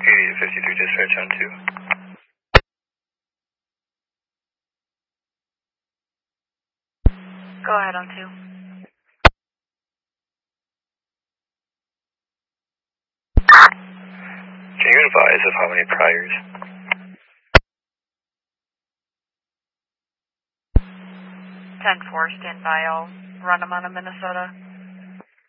53 dispatch on 2. Go ahead on 2. Can you advise of how many priors? 10-4, stand by. I'll run them on a Minnesota.